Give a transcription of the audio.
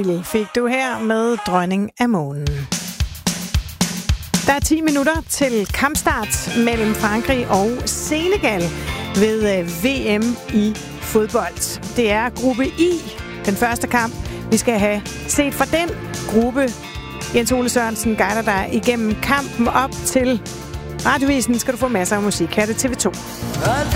Lille fik du her med Dronning af Månen. Der er 10 minutter til kampstart mellem Frankrig og Senegal ved VM i fodbold. Det er gruppe I, den første kamp. Vi skal have set fra den gruppe. Jens Ole Sørensen guider dig igennem kampen op til Radiovisen. Skal du få masser af musik. Her er det TV2.